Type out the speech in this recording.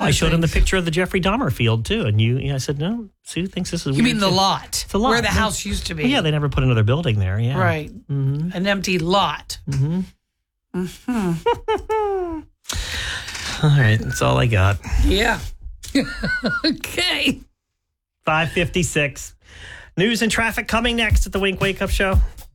I showed him the picture of the Jeffrey Dahmer field, too. And I said, no, Sue thinks this is weird. You mean the too. lot? It's a lot. Where the house used to be. Well, yeah, they never put another building there. Yeah. Right. Mm-hmm. An empty lot. Mm-hmm. All right. That's all I got. Yeah. Okay. 5:56. News and traffic coming next at the Wink Wake Up Show.